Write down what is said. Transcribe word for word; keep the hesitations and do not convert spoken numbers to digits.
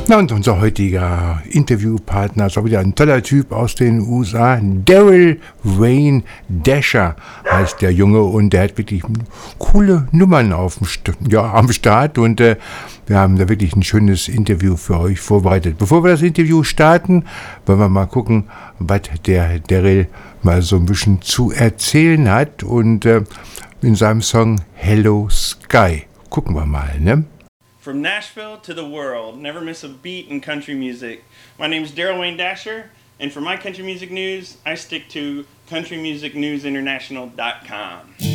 Na und unser heutiger Interviewpartner ist auch wieder ein toller Typ aus den U S A. Daryl Wayne Dasher heißt der Junge und der hat wirklich coole Nummern auf dem St- ja, am Start und äh, wir haben da wirklich ein schönes Interview für euch vorbereitet. Bevor wir das Interview starten, wollen wir mal gucken, was der Daryl mal so ein bisschen zu erzählen hat und äh, in seinem Song Hello Sky. Gucken wir mal, ne? From Nashville to the world, never miss a beat in country music. My name is Daryl Wayne Dasher, and for my country music news, I stick to country music news international dot com.